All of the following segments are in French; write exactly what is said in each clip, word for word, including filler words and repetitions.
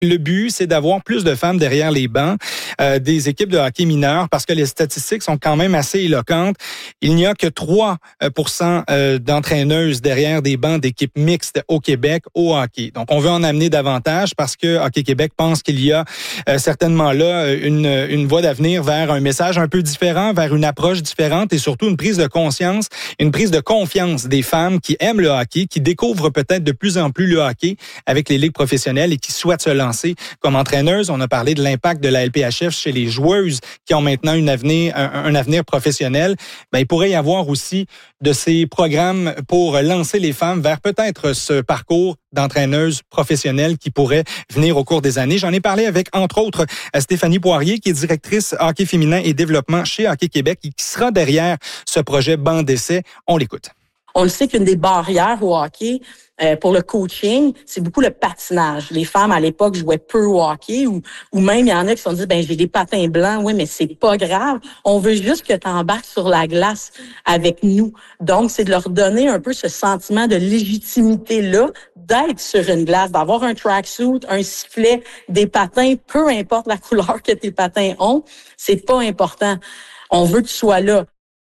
Le but, c'est d'avoir plus de femmes derrière les bancs euh, des équipes de hockey mineurs parce que les statistiques sont quand même assez éloquentes. Il n'y a que trois pour cent euh, d'entraîneuses derrière des bancs d'équipes mixtes au Québec au hockey. Donc, on veut en amener davantage parce que Hockey Québec pense qu'il y a euh, certainement là une, une voie d'avenir vers un message un peu différent, vers une approche différente et surtout une prise de conscience, une prise de confiance des femmes qui aiment le hockey, qui découvrent peut-être de plus en plus le hockey avec les ligues professionnelles et qui souhaitent se lancer comme entraîneuse. On a parlé de l'impact de la L P H F chez les joueuses qui ont maintenant une avenir, un, un avenir professionnel. Ben, il pourrait y avoir aussi de ces programmes pour lancer les femmes vers peut-être ce parcours d'entraîneuse professionnelle qui pourrait venir au cours des années. J'en ai parlé avec, entre autres, Stéphanie Poirier, qui est directrice hockey féminin et développement chez Hockey Québec et qui sera derrière ce projet banc d'essai. On l'écoute. On le sait qu'une des barrières au hockey euh, pour le coaching, c'est beaucoup le patinage. Les femmes, à l'époque, jouaient peu au hockey ou, ou même, il y en a qui se sont dit, ben j'ai des patins blancs, oui, mais c'est pas grave. On veut juste que tu embarques sur la glace avec nous. Donc, c'est de leur donner un peu ce sentiment de légitimité-là, d'être sur une glace, d'avoir un tracksuit, un sifflet, des patins, peu importe la couleur que tes patins ont, c'est pas important. On veut que tu sois là.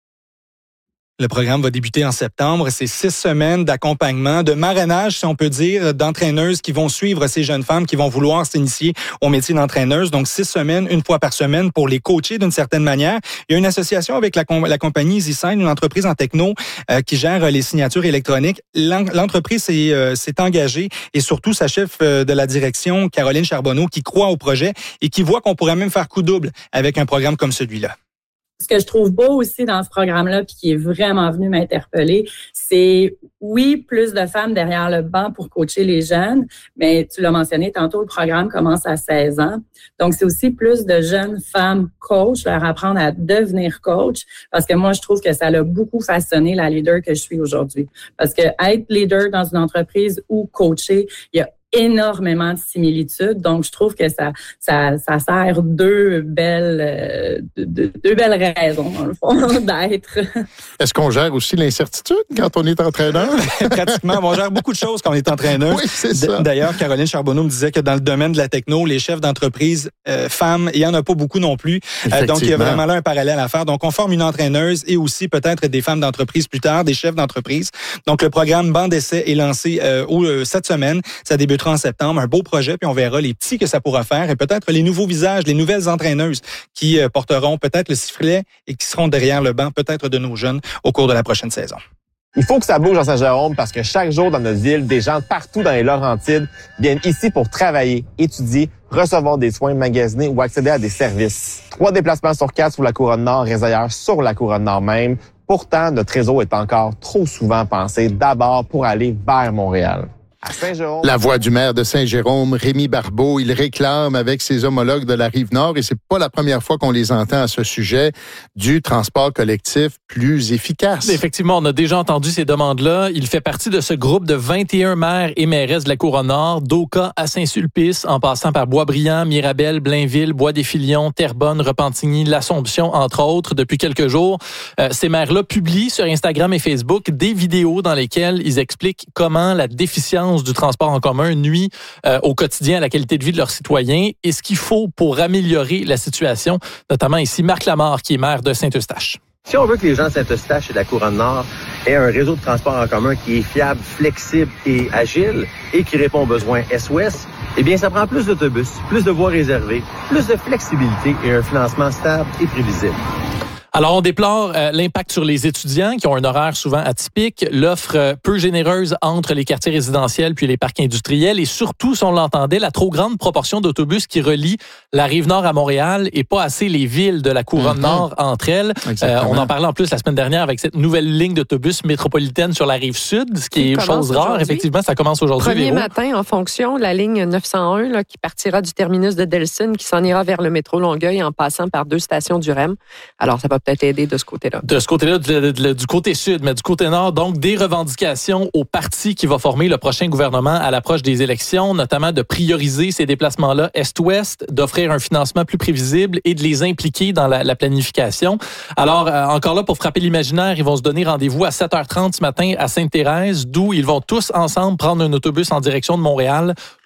Le programme va débuter en septembre. C'est six semaines d'accompagnement, de marrainage, si on peut dire, d'entraîneuses qui vont suivre ces jeunes femmes qui vont vouloir s'initier au métier d'entraîneuse. Donc, six semaines, une fois par semaine pour les coacher d'une certaine manière. Il y a une association avec la, la compagnie EasySign, une entreprise en techno euh, qui gère les signatures électroniques. L'entreprise s'est, euh, s'est engagée et surtout sa chef euh, de la direction, Caroline Charbonneau, qui croit au projet et qui voit qu'on pourrait même faire coup double avec un programme comme celui-là. Ce que je trouve beau aussi dans ce programme-là, puis qui est vraiment venu m'interpeller, c'est, oui, plus de femmes derrière le banc pour coacher les jeunes, mais tu l'as mentionné tantôt, le programme commence à seize ans. Donc, c'est aussi plus de jeunes femmes coach, leur apprendre à devenir coach, parce que moi, je trouve que ça a beaucoup façonné la leader que je suis aujourd'hui. Parce que être leader dans une entreprise ou coacher, il y a énormément de similitudes. Donc, je trouve que ça, ça, ça sert deux belles, euh, deux, deux belles raisons, dans le fond, d'être. Est-ce qu'on gère aussi l'incertitude quand on est entraîneur? Pratiquement. On gère beaucoup de choses quand on est entraîneur. Oui, c'est ça. D'ailleurs, Caroline Charbonneau me disait que dans le domaine de la techno, les chefs d'entreprise euh, femmes, il y en a pas beaucoup non plus. Euh, donc, il y a vraiment là un parallèle à faire. Donc, on forme une entraîneuse et aussi peut-être des femmes d'entreprise plus tard, des chefs d'entreprise. Donc, le programme banc d'essai est lancé euh, au, euh, cette semaine. Ça débutera en septembre, un beau projet, puis on verra les petits que ça pourra faire et peut-être les nouveaux visages, les nouvelles entraîneuses qui euh, porteront peut-être le sifflet et qui seront derrière le banc, peut-être de nos jeunes au cours de la prochaine saison. Il faut que ça bouge dans Saint-Jérôme parce que chaque jour dans notre ville, des gens partout dans les Laurentides viennent ici pour travailler, étudier, recevoir des soins, magasiner ou accéder à des services. Trois déplacements sur quatre sur la Couronne-Nord restent ailleurs sur la Couronne-Nord même. Pourtant, notre réseau est encore trop souvent pensé d'abord pour aller vers Montréal. À Saint-Jérôme. La voix du maire de Saint-Jérôme, Rémi Barbeau, il réclame avec ses homologues de la Rive-Nord, et c'est pas la première fois qu'on les entend à ce sujet, du transport collectif plus efficace. Effectivement, on a déjà entendu ces demandes-là. Il fait partie de ce groupe de vingt et un maires et mairesses de la Couronne-Nord, d'Oka à Saint-Sulpice, en passant par Boisbriand, Mirabel, Blainville, Bois-des-Filions, Terrebonne, Repentigny, l'Assomption, entre autres. Depuis quelques jours, euh, ces maires-là publient sur Instagram et Facebook des vidéos dans lesquelles ils expliquent comment la déficience du transport en commun nuit euh, au quotidien à la qualité de vie de leurs citoyens et ce qu'il faut pour améliorer la situation, notamment ici Marc Lamarre, qui est maire de Saint-Eustache. Si on veut que les gens de Saint-Eustache et de la Couronne-Nord aient un réseau de transport en commun qui est fiable, flexible et agile et qui répond aux besoins Est-Ouest, eh bien, ça prend plus d'autobus, plus de voies réservées, plus de flexibilité et un financement stable et prévisible. Alors, on déplore euh, l'impact sur les étudiants qui ont un horaire souvent atypique, l'offre euh, peu généreuse entre les quartiers résidentiels puis les parcs industriels et surtout, si on l'entendait, la trop grande proportion d'autobus qui relient la Rive-Nord à Montréal et pas assez les villes de la Couronne-Nord mm-hmm. entre elles. Euh, on en parlait en plus la semaine dernière avec cette nouvelle ligne d'autobus métropolitaine sur la Rive-Sud, ce qui, qui est chose rare. Aujourd'hui. Effectivement, ça commence aujourd'hui. Premier Véro. matin, en fonction, la ligne neuf cent un là, qui partira du terminus de Delson, qui s'en ira vers le métro Longueuil en passant par deux stations du R E M. Alors, ça va peut-être aider de ce côté-là. De ce côté-là, de, de, de, du côté sud, mais du côté nord, donc des revendications au parti qui va former le prochain gouvernement à l'approche des élections, notamment de prioriser ces déplacements-là est-ouest, d'offrir un financement plus prévisible et de les impliquer dans la, la planification. Alors, euh, encore là, pour frapper l'imaginaire, ils vont se donner rendez-vous à sept heures trente ce matin à Sainte-Thérèse, d'où ils vont tous ensemble prendre un autobus en direction de Montréal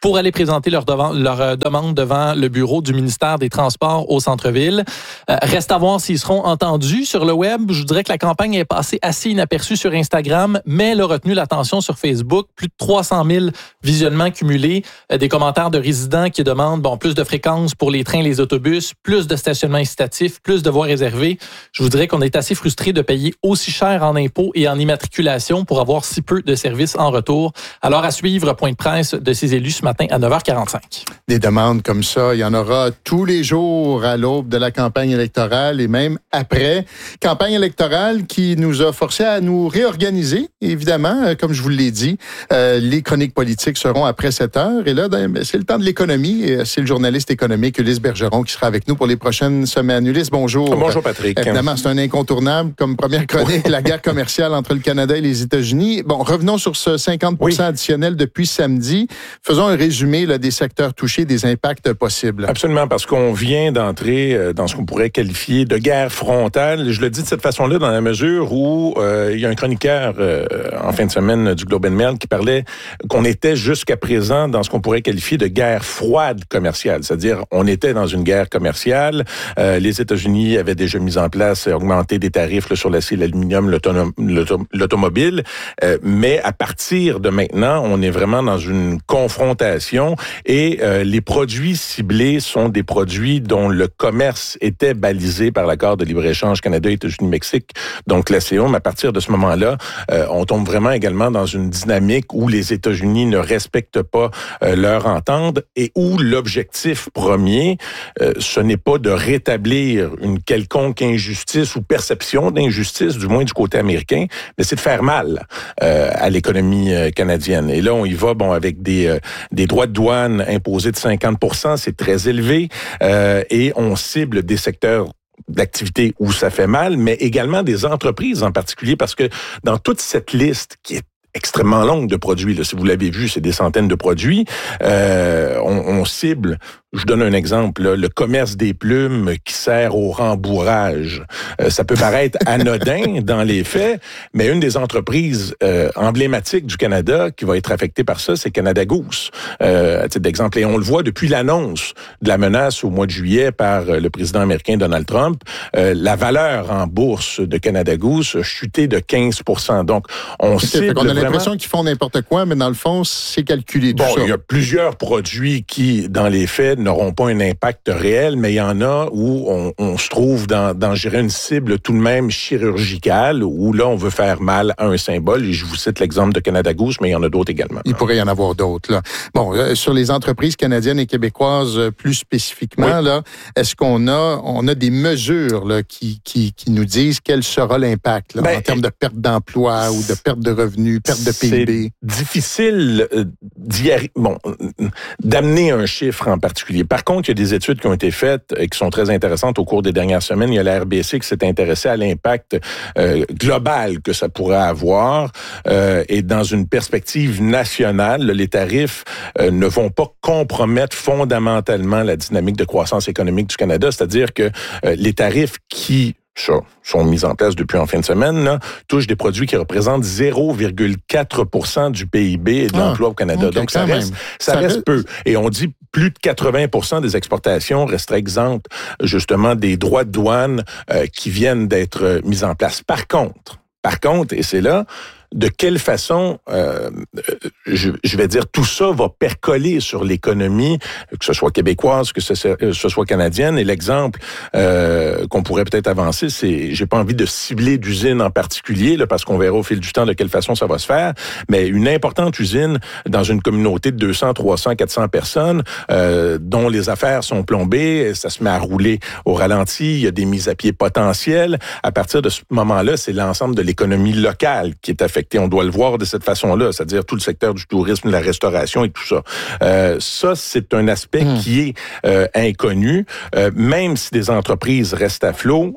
pour aller présenter leur, devant, leur demande devant le bureau du ministère des Transports au centre-ville. Euh, reste à voir s'ils seront entendus sur le web. Je vous dirais que la campagne est passée assez inaperçue sur Instagram, mais elle a retenu l'attention sur Facebook. Plus de trois cent mille visionnements cumulés, euh, des commentaires de résidents qui demandent bon plus de fréquences pour les trains, les autobus, plus de stationnements incitatifs, plus de voies réservées. Je vous dirais qu'on est assez frustré de payer aussi cher en impôts et en immatriculation pour avoir si peu de services en retour. Alors, à suivre, point de presse de ces élus ce matin à neuf heures quarante-cinq. Des demandes comme ça, il y en aura tous les jours à l'aube de la campagne électorale et même après. Campagne électorale qui nous a forcés à nous réorganiser, évidemment, comme je vous l'ai dit. Euh, les chroniques politiques seront après sept heures. Et là, ben, c'est le temps de l'économie. Et c'est le journaliste économique Ulysse Bergeron qui sera avec nous pour les prochaines semaines. Ulysse, bonjour. Bonjour, Patrick. Évidemment, c'est un incontournable comme première chronique, la guerre commerciale entre le Canada et les États-Unis. Bon, revenons sur ce cinquante pour cent oui. additionnel depuis samedi. Faisons un résumé là, des secteurs touchés, des impacts possibles. Absolument, parce qu'on vient d'entrer dans ce qu'on pourrait qualifier de guerre frontale. Je le dis de cette façon-là dans la mesure où euh, il y a un chroniqueur euh, en fin de semaine du Globe and Mail qui parlait qu'on était jusqu'à présent dans ce qu'on pourrait qualifier de guerre froide commerciale. C'est-à-dire, on était dans une guerre commerciale. Euh, les États-Unis avaient déjà mis en place, augmenté des tarifs là, sur l'acier, l'aluminium, l'autonom- l'autom- l'automobile. Euh, mais à partir de maintenant, on est vraiment dans une confrontation et euh, les produits ciblés sont des produits dont le commerce était balisé par l'accord de libre-échange Canada, États-Unis, Mexique, donc l'A C E U. Mais à partir de ce moment-là, euh, on tombe vraiment également dans une dynamique où les États-Unis ne respectent pas euh, leur entente et où l'objectif premier, euh, ce n'est pas de rétablir une quelconque injustice ou perception d'injustice, du moins du côté américain, mais c'est de faire mal euh, à l'économie euh, canadienne. Et là, on y va bon avec des euh, des droits de douane imposés de cinquante pour cent, c'est très élevé, euh, et on cible des secteurs d'activité où ça fait mal, mais également des entreprises en particulier, parce que dans toute cette liste qui est extrêmement longue de produits, là, si vous l'avez vu, c'est des centaines de produits, euh, on, on cible, je donne un exemple, là, le commerce des plumes qui sert au rembourrage. Euh, ça peut paraître anodin dans les faits, mais une des entreprises euh, emblématiques du Canada qui va être affectée par ça, c'est Canada Goose, euh, à titre d'exemple. Et on le voit depuis l'annonce de la menace au mois de juillet par le président américain Donald Trump, euh, la valeur en bourse de Canada Goose a chuté de quinze pour cent. Donc, on okay, cible on a vraiment... l'impression qu'ils font n'importe quoi, mais dans le fond, c'est calculé tout bon, ça. Il y a plusieurs produits qui, dans les faits, n'auront pas un impact réel, mais il y en a où on, on se trouve dans, dans gérer une cible tout de même chirurgicale, où là, on veut faire mal à un symbole. Et je vous cite l'exemple de Canada Goose, mais il y en a d'autres également. Il pourrait y en avoir d'autres, là. Bon, euh, sur les entreprises canadiennes et québécoises, euh, plus spécifiquement, oui. là, est-ce qu'on a, on a des mesures là, qui, qui, qui nous disent quel sera l'impact là, ben, en termes de perte d'emploi ou de perte de revenus, perte de P I B? C'est difficile euh, d'y arri- bon, euh, d'amener un chiffre en particulier. Par contre, il y a des études qui ont été faites et qui sont très intéressantes au cours des dernières semaines. Il y a la R B C qui s'est intéressée à l'impact euh, global que ça pourrait avoir. Euh, et dans une perspective nationale, les tarifs euh, ne vont pas compromettre fondamentalement la dynamique de croissance économique du Canada. C'est-à-dire que euh, les tarifs qui Ça, sont mis en place depuis en fin de semaine, là, touchent des produits qui représentent zéro virgule quatre pour cent du P I B et de ah, l'emploi au Canada. Okay, Donc, ça reste, ça, ça reste peu. Et on dit plus de quatre-vingts pour cent des exportations resteraient exemptes, justement, des droits de douane euh, qui viennent d'être mis en place. Par contre, par contre, et c'est là, de quelle façon, euh, je, je vais dire, tout ça va percoler sur l'économie, que ce soit québécoise, que ce, ce soit canadienne. Et l'exemple euh, qu'on pourrait peut-être avancer, c'est, j'ai pas envie de cibler d'usine en particulier, là, parce qu'on verra au fil du temps de quelle façon ça va se faire, mais une importante usine dans une communauté de deux cents, trois cents, quatre cents personnes, euh, dont les affaires sont plombées, ça se met à rouler au ralenti, il y a des mises à pied potentielles. À partir de ce moment-là, c'est l'ensemble de l'économie locale qui est affectée. On doit le voir de cette façon-là, c'est-à-dire tout le secteur du tourisme, de la restauration et tout ça. Euh, ça, c'est un aspect mmh. qui est euh, inconnu. Euh, même si des entreprises restent à flot,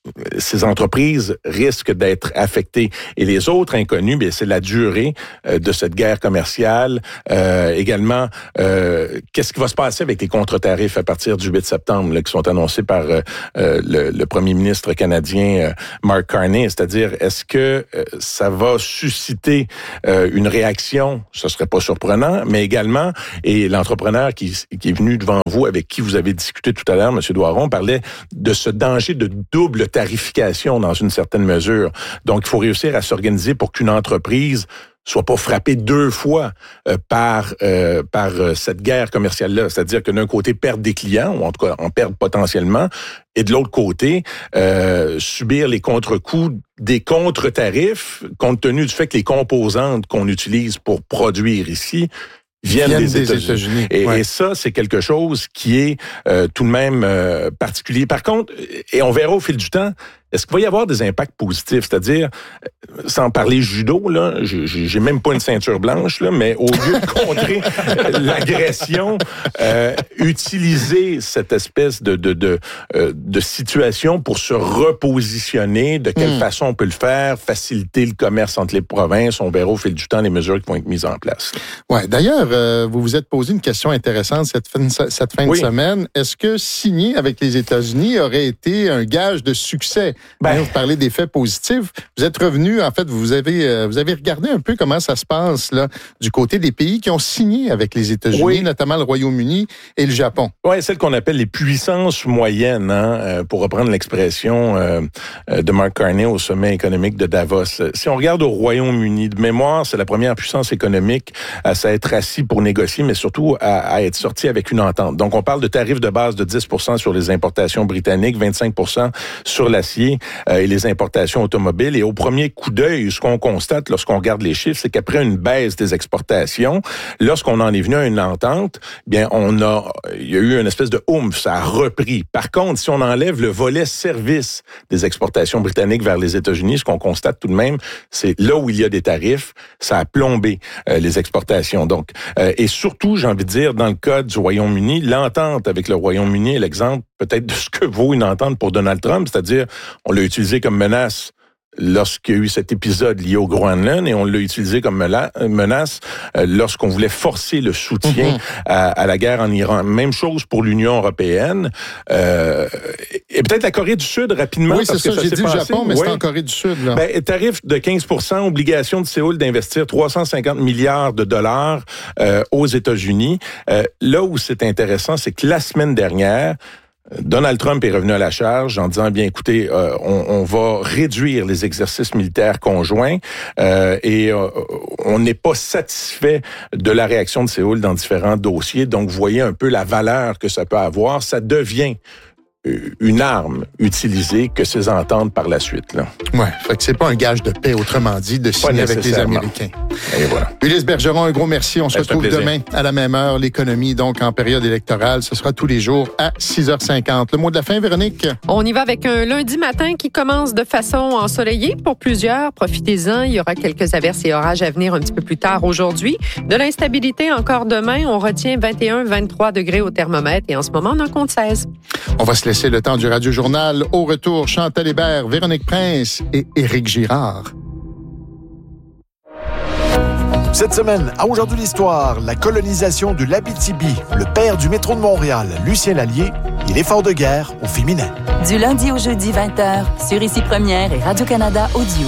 ces entreprises risquent d'être affectées. Et les autres inconnus, bien, c'est la durée euh, de cette guerre commerciale. Euh, également, euh, qu'est-ce qui va se passer avec les contre-tarifs à partir du huit septembre, là, qui sont annoncés par euh, le, le premier ministre canadien euh, Mark Carney? C'est-à-dire, est-ce que euh, ça va susciter euh, une réaction? Ce serait pas surprenant, mais également, et l'entrepreneur qui, qui est venu devant vous, avec qui vous avez discuté tout à l'heure, M. Doiron, parlait de ce danger de double tarification dans une certaine mesure. Donc, il faut réussir à s'organiser pour qu'une entreprise soit pas frappée deux fois euh, par euh, par euh, cette guerre commerciale-là. C'est-à-dire que d'un côté, perdre des clients, ou en tout cas en perdre potentiellement, et de l'autre côté, euh, subir les contre-coups des contre-tarifs, compte tenu du fait que les composantes qu'on utilise pour produire ici viennent, viennent des, des États-Unis. États-Unis. Et, ouais. et ça, c'est quelque chose qui est euh, tout de même euh, particulier. Par contre, et on verra au fil du temps, est-ce qu'il va y avoir des impacts positifs? C'est-à-dire, sans parler judo, là, j'ai, j'ai même pas une ceinture blanche, là, mais au lieu de contrer l'agression, euh, utiliser cette espèce de, de, de, euh, de situation pour se repositionner, de quelle mmh. façon on peut le faire, faciliter le commerce entre les provinces. On verra au fil du temps les mesures qui vont être mises en place. Ouais. D'ailleurs, euh, vous vous êtes posé une question intéressante cette fin, cette fin oui. de semaine. Est-ce que signer avec les États-Unis aurait été un gage de succès? Ben, vous parlez des faits positifs. Vous êtes revenu, en fait, vous avez euh, vous avez regardé un peu comment ça se passe là du côté des pays qui ont signé avec les États-Unis, oui. notamment le Royaume-Uni et le Japon. Oui, celle qu'on appelle les puissances moyennes, hein, euh, pour reprendre l'expression euh, de Mark Carney au sommet économique de Davos. Si on regarde au Royaume-Uni, de mémoire, c'est la première puissance économique à s'être assis pour négocier, mais surtout à, à être sorti avec une entente. Donc, on parle de tarifs de base de dix pour cent sur les importations britanniques, vingt-cinq pour cent sur l'acier euh, et les importations automobiles. Et au premier coup d'œil, ce qu'on constate lorsqu'on regarde les chiffres, c'est qu'après une baisse des exportations, lorsqu'on en est venu à une entente, bien, on a, il y a eu une espèce de oomph, ça a repris. Par contre, si on enlève le volet service des exportations britanniques vers les États-Unis, ce qu'on constate tout de même, c'est là où il y a des tarifs, ça a plombé euh, les exportations. Donc, euh, et surtout, j'ai envie de dire, dans le cas du Royaume-Uni, l'entente avec le Royaume-Uni est l'exemple peut-être de ce que vaut une entente pour Donald Trump, c'est-à-dire, on l'a utilisé comme menace lorsqu'il y a eu cet épisode lié au Groenland, et on l'a utilisé comme menace lorsqu'on voulait forcer le soutien mm-hmm. à, à la guerre en Iran. Même chose pour l'Union européenne. Euh, et peut-être la Corée du Sud, rapidement. Oui, c'est parce ça, que ça j'ai s'est dit passé. le Japon, mais oui. c'est en Corée du Sud. Là. Ben, tarif de quinze pour cent, obligation de Séoul d'investir trois cent cinquante milliards de dollars euh, aux États-Unis. Euh, là où c'est intéressant, c'est que la semaine dernière, Donald Trump est revenu à la charge en disant, bien écoutez, euh, on, on va réduire les exercices militaires conjoints euh, et euh, on n'est pas satisfait de la réaction de Séoul dans différents dossiers. Donc, vous voyez un peu la valeur que ça peut avoir. Ça devient une arme utilisée que ces ententes par la suite. Là. Ouais, fait que c'est pas un gage de paix, autrement dit, de signer avec les Américains. Et voilà. Ulysse Bergeron, un gros merci. On se ben, retrouve demain à la même heure. L'économie, donc, en période électorale, ce sera tous les jours à six heures cinquante. Le mot de la fin, Véronique? On y va avec un lundi matin qui commence de façon ensoleillée pour plusieurs. Profitez-en. Il y aura quelques averses et orages à venir un petit peu plus tard aujourd'hui. De l'instabilité encore demain. On retient vingt et un, vingt-trois degrés au thermomètre et en ce moment, on en compte seize. On va se laisser le temps du Radio-Journal. Au retour, Chantal Hébert, Véronique Prince et Éric Girard. Cette semaine, à Aujourd'hui l'Histoire, la colonisation de l'Abitibi, le père du métro de Montréal, Lucien Lallier, et l'effort de guerre au féminin. Du lundi au jeudi, vingt heures, sur Ici Première et Radio-Canada Audio.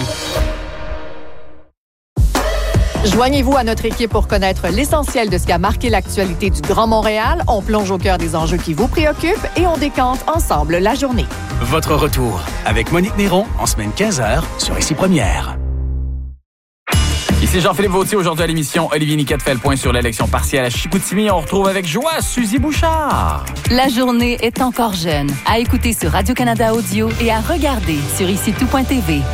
Joignez-vous à notre équipe pour connaître l'essentiel de ce qui a marqué l'actualité du Grand Montréal. On plonge au cœur des enjeux qui vous préoccupent et on décante ensemble la journée. Votre retour avec Monique Néron en semaine quinze heures sur Ici Première. Ici Jean-Philippe Vautier. Aujourd'hui à l'émission, Olivier Niquette fait le point sur l'élection partielle à Chicoutimi. On retrouve avec joie Suzy Bouchard. La journée est encore jeune. À écouter sur Radio-Canada Audio et à regarder sur ici tout point t v.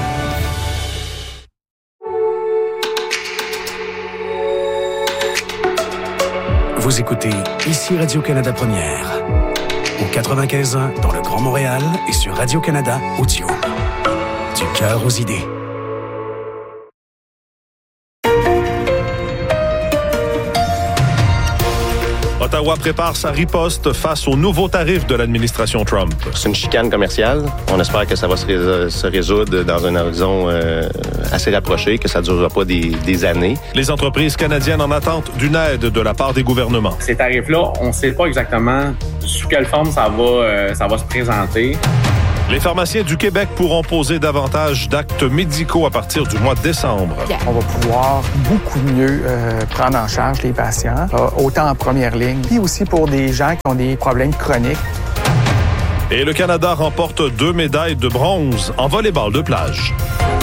Vous écoutez Ici Radio-Canada Première. Au quatre-vingt-quinze ans dans le Grand Montréal et sur Radio-Canada Audio. Du cœur aux idées. Ottawa Ottawa prépare sa riposte face aux nouveaux tarifs de l'administration Trump. C'est une chicane commerciale. On espère que ça va se, rés- se résoudre dans un horizon euh, assez rapproché, que ça ne durera pas des, des années. Les entreprises canadiennes en attente d'une aide de la part des gouvernements. Ces tarifs-là, on ne sait pas exactement sous quelle forme ça va, euh, ça va se présenter. Les pharmaciens du Québec pourront poser davantage d'actes médicaux à partir du mois de décembre. On va pouvoir beaucoup mieux euh, prendre en charge les patients, euh, autant en première ligne, puis aussi pour des gens qui ont des problèmes chroniques. Et le Canada remporte deux médailles de bronze en volleyball de plage.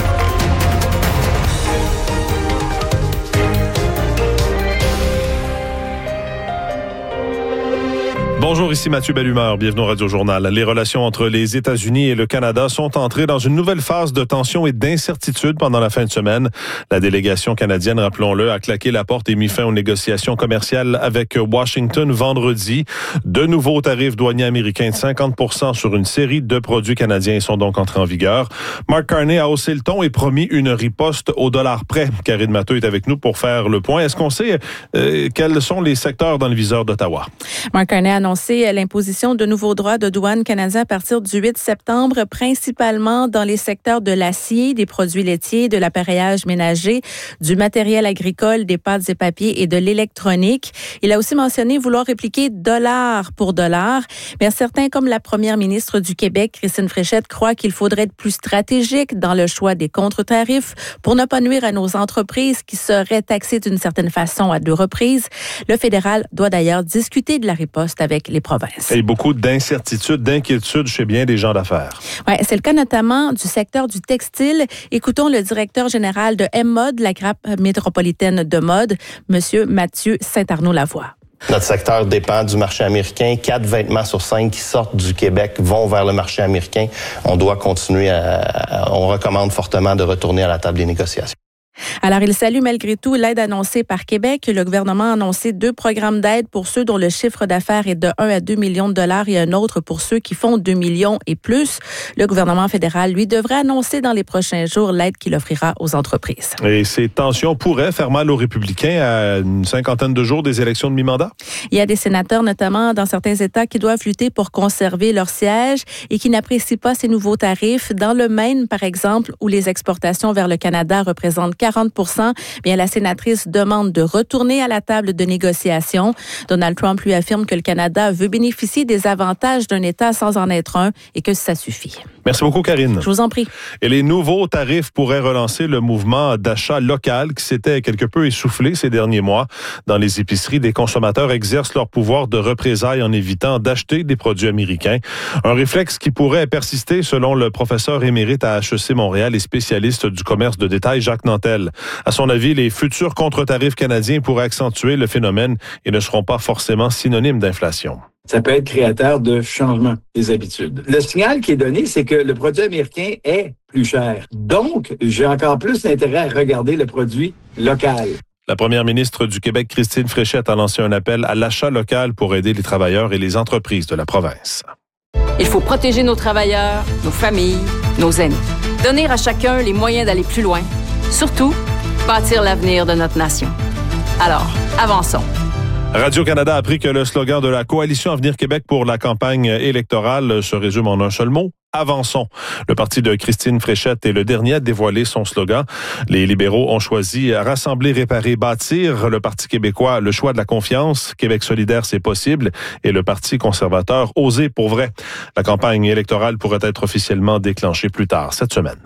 Bonjour, ici Mathieu Bellumeur. Bienvenue au Radio Journal. Les relations entre les États-Unis et le Canada sont entrées dans une nouvelle phase de tension et d'incertitude pendant la fin de semaine. La délégation canadienne, rappelons-le, a claqué la porte et mis fin aux négociations commerciales avec Washington vendredi. De nouveaux tarifs douaniers américains de cinquante pour cent sur une série de produits canadiens sont donc entrés en vigueur. Mark Carney a haussé le ton et promis une riposte au dollar près. Karine Matteux est avec nous pour faire le point. Est-ce qu'on sait euh, quels sont les secteurs dans le viseur d'Ottawa? Mark Carney a annoncé l'imposition de nouveaux droits de douane canadiens à partir du huit septembre, principalement dans les secteurs de l'acier, des produits laitiers, de l'appareillage ménager, du matériel agricole, des pâtes et papiers et de l'électronique. Il a aussi mentionné vouloir répliquer dollar pour dollar. Mais certains, comme la première ministre du Québec, Christine Fréchette, croient qu'il faudrait être plus stratégique dans le choix des contre-tarifs pour ne pas nuire à nos entreprises qui seraient taxées d'une certaine façon à deux reprises. Le fédéral doit d'ailleurs discuter de la riposte avec les provinces. Et beaucoup d'incertitudes, d'inquiétudes chez bien des gens d'affaires. Oui, c'est le cas notamment du secteur du textile. Écoutons le directeur général de M-Mode, la grappe métropolitaine de mode, M. Mathieu Saint-Arnaud-Lavoie. Notre secteur dépend du marché américain. Quatre vêtements sur cinq qui sortent du Québec vont vers le marché américain. On doit continuer à... On recommande fortement de retourner à la table des négociations. Alors, il salue malgré tout l'aide annoncée par Québec. Le gouvernement a annoncé deux programmes d'aide pour ceux dont le chiffre d'affaires est de un à deux millions de dollars et un autre pour ceux qui font deux millions et plus. Le gouvernement fédéral, lui, devrait annoncer dans les prochains jours l'aide qu'il offrira aux entreprises. Et ces tensions pourraient faire mal aux républicains à une cinquantaine de jours des élections de mi-mandat? Il y a des sénateurs, notamment dans certains États, qui doivent lutter pour conserver leur siège et qui n'apprécient pas ces nouveaux tarifs. Dans le Maine, par exemple, où les exportations vers le Canada représentent quarante pour cent, bien la sénatrice demande de retourner à la table de négociation. Donald Trump lui affirme que le Canada veut bénéficier des avantages d'un État sans en être un et que ça suffit. Merci beaucoup, Karine. Je vous en prie. Et les nouveaux tarifs pourraient relancer le mouvement d'achat local qui s'était quelque peu essoufflé ces derniers mois. Dans les épiceries, des consommateurs exercent leur pouvoir de représailles en évitant d'acheter des produits américains. Un réflexe qui pourrait persister selon le professeur émérite à H E C Montréal et spécialiste du commerce de détail, Jacques Nantel. À son avis, les futurs contre-tarifs canadiens pourraient accentuer le phénomène et ne seront pas forcément synonymes d'inflation. Ça peut être créateur de changement des habitudes. Le signal qui est donné, c'est que le produit américain est plus cher. Donc, j'ai encore plus d'intérêt à regarder le produit local. La première ministre du Québec, Christine Fréchette, a lancé un appel à l'achat local pour aider les travailleurs et les entreprises de la province. Il faut protéger nos travailleurs, nos familles, nos aînés. Donner à chacun les moyens d'aller plus loin. Surtout, bâtir l'avenir de notre nation. Alors, avançons. Radio-Canada a appris que le slogan de la Coalition Avenir Québec pour la campagne électorale se résume en un seul mot. Avançons. Le parti de Christine Fréchette est le dernier à dévoiler son slogan. Les libéraux ont choisi rassembler, réparer, bâtir. Le Parti québécois, le choix de la confiance. Québec solidaire, c'est possible. Et le Parti conservateur, oser pour vrai. La campagne électorale pourrait être officiellement déclenchée plus tard cette semaine.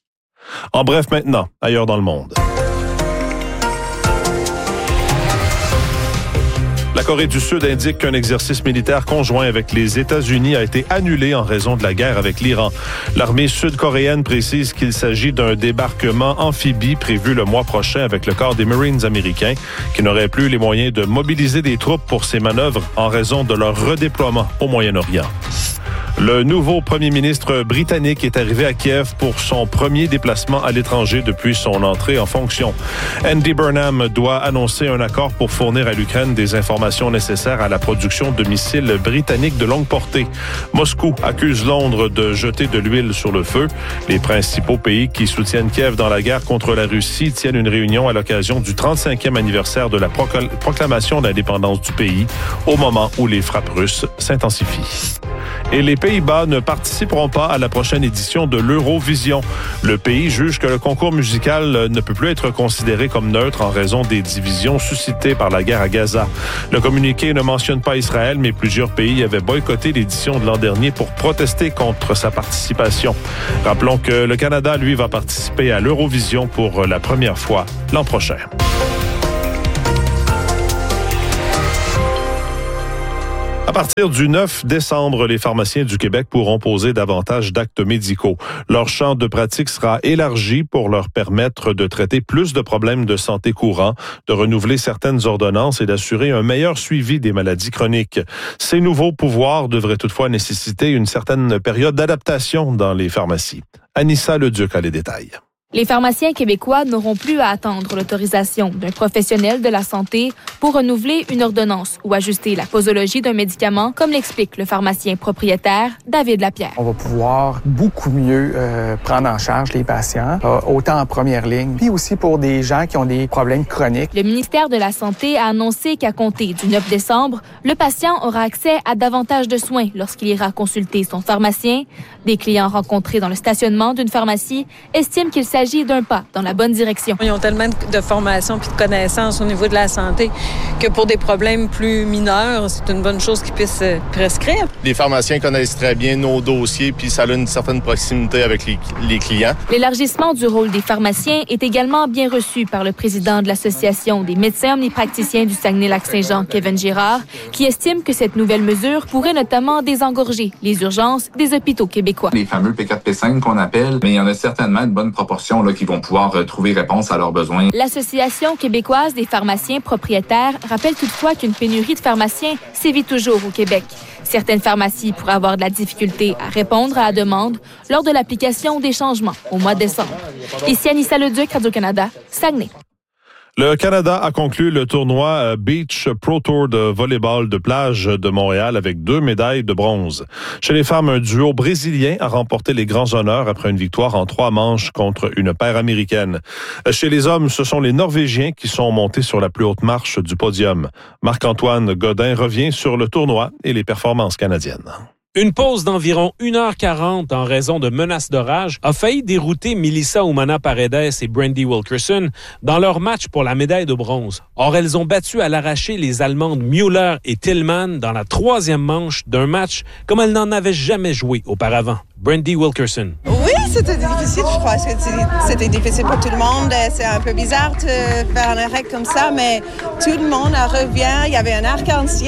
En bref, maintenant, ailleurs dans le monde. La Corée du Sud indique qu'un exercice militaire conjoint avec les États-Unis a été annulé en raison de la guerre avec l'Iran. L'armée sud-coréenne précise qu'il s'agit d'un débarquement amphibie prévu le mois prochain avec le corps des Marines américains qui n'auraient plus les moyens de mobiliser des troupes pour ces manœuvres en raison de leur redéploiement au Moyen-Orient. Le nouveau premier ministre britannique est arrivé à Kiev pour son premier déplacement à l'étranger depuis son entrée en fonction. Andy Burnham doit annoncer un accord pour fournir à l'Ukraine des informations nécessaires à la production de missiles britanniques de longue portée. Moscou accuse Londres de jeter de l'huile sur le feu. Les principaux pays qui soutiennent Kiev dans la guerre contre la Russie tiennent une réunion à l'occasion du trente-cinquième anniversaire de la proclamation d'indépendance du pays, au moment où les frappes russes s'intensifient. Et les Pays-Bas ne participeront pas à la prochaine édition de l'Eurovision. Le pays juge que le concours musical ne peut plus être considéré comme neutre en raison des divisions suscitées par la guerre à Gaza. Le communiqué ne mentionne pas Israël, mais plusieurs pays avaient boycotté l'édition de l'an dernier pour protester contre sa participation. Rappelons que le Canada, lui, va participer à l'Eurovision pour la première fois l'an prochain. À partir du neuf décembre, les pharmaciens du Québec pourront poser davantage d'actes médicaux. Leur champ de pratique sera élargi pour leur permettre de traiter plus de problèmes de santé courants, de renouveler certaines ordonnances et d'assurer un meilleur suivi des maladies chroniques. Ces nouveaux pouvoirs devraient toutefois nécessiter une certaine période d'adaptation dans les pharmacies. Anissa Leduc a les détails. Les pharmaciens québécois n'auront plus à attendre l'autorisation d'un professionnel de la santé pour renouveler une ordonnance ou ajuster la posologie d'un médicament, comme l'explique le pharmacien propriétaire David Lapierre. On va pouvoir beaucoup mieux euh, prendre en charge les patients, euh, autant en première ligne, puis aussi pour des gens qui ont des problèmes chroniques. Le ministère de la Santé a annoncé qu'à compter du neuf décembre, le patient aura accès à davantage de soins lorsqu'il ira consulter son pharmacien. Des clients rencontrés dans le stationnement d'une pharmacie estiment qu'il s'agit d'un pas dans la bonne direction. Ils ont tellement de formation puis de connaissances au niveau de la santé que pour des problèmes plus mineurs, c'est une bonne chose qu'ils puissent prescrire. Les pharmaciens connaissent très bien nos dossiers puis ça a une certaine proximité avec les, les clients. L'élargissement du rôle des pharmaciens est également bien reçu par le président de l'Association des médecins omnipraticiens du Saguenay-Lac-Saint-Jean, Kevin Girard, qui estime que cette nouvelle mesure pourrait notamment désengorger les urgences des hôpitaux québécois. Les fameux P quatre P cinq qu'on appelle, mais il y en a certainement une bonne proportion là, qui vont pouvoir euh, trouver réponse à leurs besoins. L'Association québécoise des pharmaciens propriétaires rappelle toutefois qu'une pénurie de pharmaciens sévit toujours au Québec. Certaines pharmacies pourraient avoir de la difficulté à répondre à la demande lors de l'application des changements au mois de décembre. Ici Anissa Leduc, Radio-Canada, Saguenay. Le Canada a conclu le tournoi Beach Pro Tour de volleyball de plage de Montréal avec deux médailles de bronze. Chez les femmes, un duo brésilien a remporté les grands honneurs après une victoire en trois manches contre une paire américaine. Chez les hommes, ce sont les Norvégiens qui sont montés sur la plus haute marche du podium. Marc-Antoine Godin revient sur le tournoi et les performances canadiennes. Une pause d'environ une heure quarante en raison de menaces d'orage a failli dérouter Melissa Umana Paredes et Brandy Wilkerson dans leur match pour la médaille de bronze. Or, elles ont battu à l'arraché les Allemandes Müller et Tillman dans la troisième manche d'un match comme elles n'en avaient jamais joué auparavant. Brandy Wilkerson. Oui, c'était difficile, je crois. C'était difficile pour tout le monde. C'est un peu bizarre de faire un arrêt comme ça, mais tout le monde revient. Il y avait un arc-en-ciel,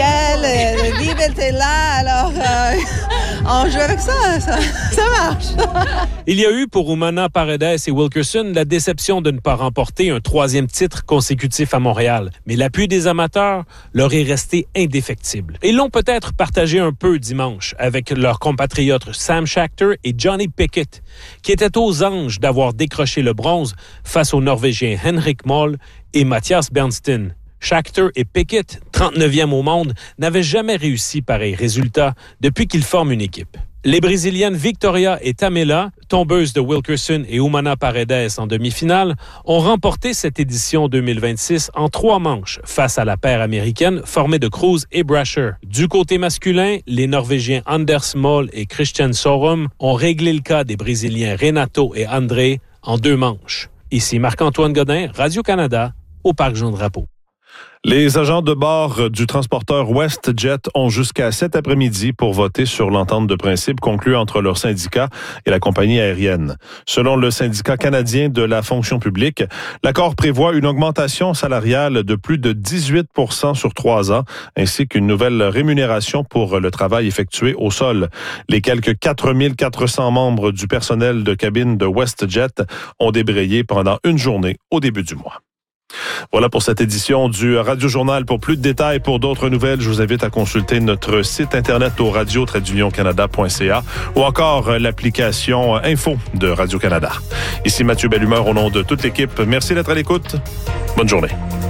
le livre était là, alors euh, on joue avec ça, ça, ça marche. Il y a eu pour Umana Paredes et Wilkerson la déception de ne pas remporter un troisième titre consécutif à Montréal. Mais l'appui des amateurs leur est resté indéfectible. Ils l'ont peut-être partagé un peu dimanche avec leurs compatriotes Sam Schachter et Johnny Pickett, qui étaient aux anges d'avoir décroché le bronze face aux Norvégiens Henrik Moll et Mathias Bernstein. Schachter et Pickett, trente-neuvième au monde, n'avaient jamais réussi pareil résultat depuis qu'ils forment une équipe. Les Brésiliennes Victoria et Tamela, tombeuses de Wilkerson et Umana Paredes en demi-finale, ont remporté cette édition deux mille vingt-six en trois manches face à la paire américaine formée de Cruz et Brasher. Du côté masculin, les Norvégiens Anders Moll et Christian Sorum ont réglé le cas des Brésiliens Renato et André en deux manches. Ici Marc-Antoine Godin, Radio-Canada, au Parc Jean-Drapeau. Les agents de bord du transporteur WestJet ont jusqu'à cet après-midi pour voter sur l'entente de principe conclue entre leur syndicat et la compagnie aérienne. Selon le syndicat canadien de la fonction publique, l'accord prévoit une augmentation salariale de plus de dix-huit pour cent sur trois ans, ainsi qu'une nouvelle rémunération pour le travail effectué au sol. Les quelques quatre mille quatre cents membres du personnel de cabine de WestJet ont débrayé pendant une journée au début du mois. Voilà pour cette édition du Radio Journal. Pour plus de détails, pour d'autres nouvelles, je vous invite à consulter notre site internet au radio tiret union canada point c a ou encore l'application Info de Radio-Canada. Ici Mathieu Bellumeur au nom de toute l'équipe. Merci d'être à l'écoute. Bonne journée.